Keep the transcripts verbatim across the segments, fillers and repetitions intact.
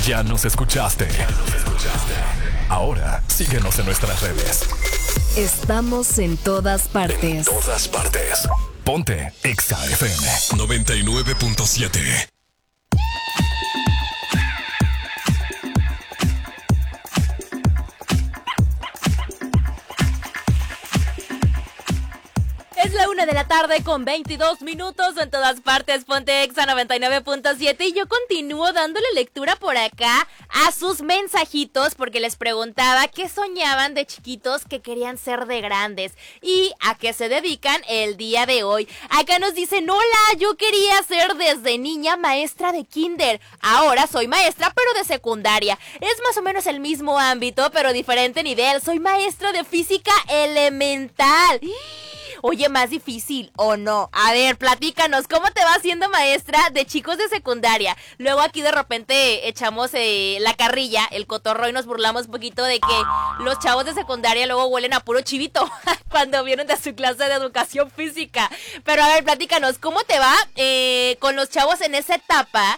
Ya nos escuchaste. Ya nos escuchaste. Ahora, síguenos en nuestras redes. Estamos en todas partes. En todas partes. Ponte Exa F M noventa y nueve punto siete. Es la una de la tarde con veintidós minutos en todas partes. Ponte Exa noventa y nueve punto siete y yo continúo dándole lectura por acá a sus mensajitos porque les preguntaba qué soñaban de chiquitos que querían ser de grandes y a qué se dedican el día de hoy. Acá nos dicen, hola, yo quería ser desde niña maestra de kinder. Ahora soy maestra pero de secundaria. Es más o menos el mismo ámbito pero diferente nivel. Soy maestra de física elemental. Oye, más difícil, ¿o no? A ver, platícanos, ¿cómo te va siendo maestra de chicos de secundaria? Luego aquí de repente echamos eh, la carrilla, el cotorro y nos burlamos un poquito de que los chavos de secundaria luego huelen a puro chivito cuando vienen de su clase de educación física. Pero a ver, platícanos, ¿cómo te va eh, con los chavos en esa etapa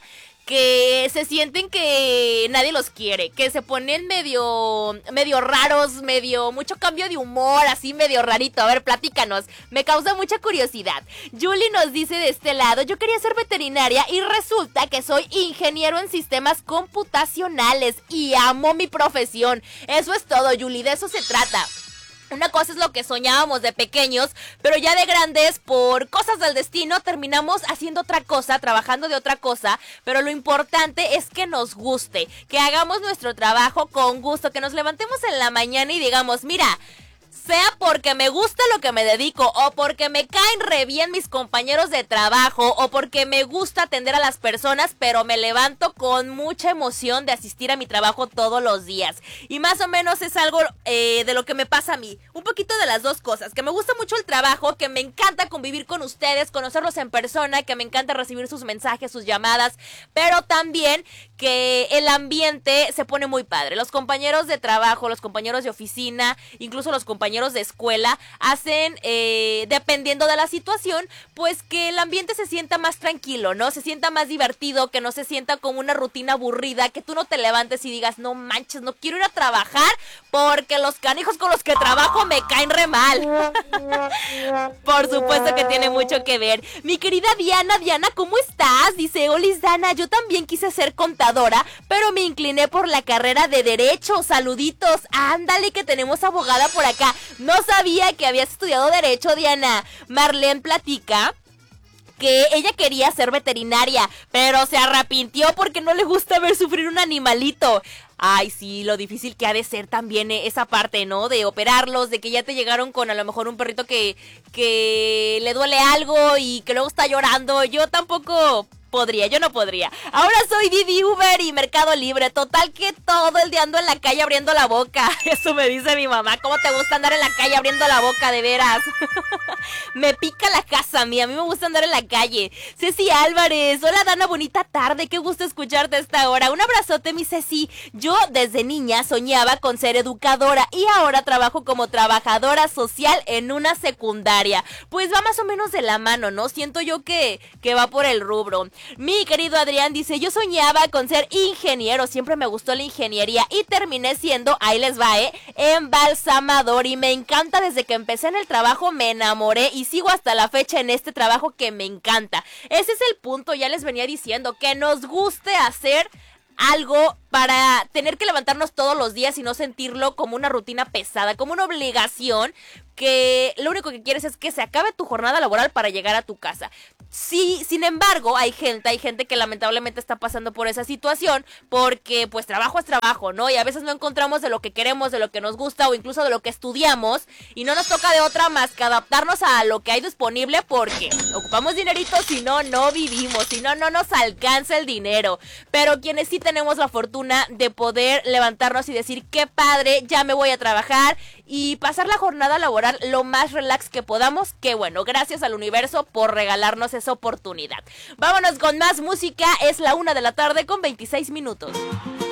que se sienten que nadie los quiere, que se ponen medio, medio raros, medio, mucho cambio de humor, así medio rarito? A ver, platícanos, me causa mucha curiosidad. Julie nos dice de este lado, yo quería ser veterinaria y resulta que soy ingeniero en sistemas computacionales y amo mi profesión. Eso es todo, Julie, de eso se trata. Una cosa es lo que soñábamos de pequeños, pero ya de grandes, por cosas del destino, terminamos haciendo otra cosa, trabajando de otra cosa, pero lo importante es que nos guste, que hagamos nuestro trabajo con gusto, que nos levantemos en la mañana y digamos, mira, sea porque me gusta lo que me dedico, o porque me caen re bien mis compañeros de trabajo, o porque me gusta atender a las personas, pero me levanto con mucha emoción de asistir a mi trabajo todos los días. Y más o menos es algo eh, de lo que me pasa a mí. Un poquito de las dos cosas, que me gusta mucho el trabajo, que me encanta convivir con ustedes, conocerlos en persona, que me encanta recibir sus mensajes, sus llamadas, pero también que el ambiente se pone muy padre. Los compañeros de trabajo, los compañeros de oficina, incluso los compañeros de escuela hacen, eh, dependiendo de la situación, pues que el ambiente se sienta más tranquilo, ¿no? Se sienta más divertido, que no se sienta como una rutina aburrida, que tú no te levantes y digas, no manches, no quiero ir a trabajar porque los canijos con los que trabajo me caen re mal. Por supuesto que tiene mucho que ver. Mi querida Diana, Diana, ¿cómo estás? Dice, Olis Dana, yo también quise ser contadora, pero me incliné por la carrera de Derecho. Saluditos. Ándale, que tenemos abogada por acá. No sabía que habías estudiado Derecho, Diana. Marlene platica que ella quería ser veterinaria, pero se arrepintió porque no le gusta ver sufrir un animalito. Ay, sí, lo difícil que ha de ser también esa parte, ¿no? De operarlos, de que ya te llegaron con a lo mejor un perrito que, que le duele algo y que luego está llorando. Yo tampoco podría, yo no podría. Ahora soy Didi, Uber y Mercado Libre. Total que todo el día ando en la calle abriendo la boca. Eso me dice mi mamá. ¿Cómo te gusta andar en la calle abriendo la boca, de veras? Me pica la casa a mí. A mí me gusta andar en la calle. Ceci Álvarez. Hola, Dana, bonita tarde. Qué gusto escucharte a esta hora. Un abrazote, mi Ceci. Yo desde niña soñaba con ser educadora y ahora trabajo como trabajadora social en una secundaria. Pues va más o menos de la mano, ¿no? Siento yo que, que va por el rubro. Mi querido Adrián dice, yo soñaba con ser ingeniero, siempre me gustó la ingeniería y terminé siendo, ahí les va, eh, embalsamador, y me encanta. Desde que empecé en el trabajo me enamoré y sigo hasta la fecha en este trabajo que me encanta. Ese es el punto, ya les venía diciendo, que nos guste hacer algo para tener que levantarnos todos los días y no sentirlo como una rutina pesada, como una obligación, que lo único que quieres es que se acabe tu jornada laboral para llegar a tu casa. Sí, sin embargo, hay gente, hay gente que lamentablemente está pasando por esa situación, porque pues trabajo es trabajo, ¿no? Y a veces no encontramos de lo que queremos, de lo que nos gusta o incluso de lo que estudiamos, y no nos toca de otra más que adaptarnos a lo que hay disponible, porque ocupamos dinerito, si no, no vivimos, si no, no nos alcanza el dinero. Pero quienes sí tenemos la fortuna de poder levantarnos y decir, qué padre, ya me voy a trabajar y pasar la jornada laboral lo más relax que podamos, que bueno, gracias al universo por regalarnos esa oportunidad. Vámonos con más música, es la una de la tarde con veintiséis minutos.